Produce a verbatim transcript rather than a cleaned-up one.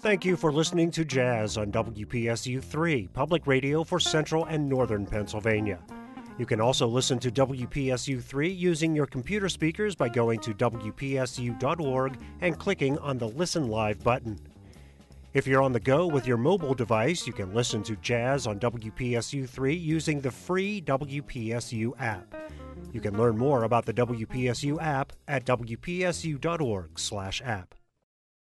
Thank you for listening to Jazz on W P S U three, public radio for Central and Northern Pennsylvania. You can also listen to W P S U three using your computer speakers by going to W P S U dot org and clicking on the Listen Live button. If you're on the go with your mobile device, you can listen to Jazz on W P S U three using the free W P S U app. You can learn more about the W P S U app at W P S U dot org slash app.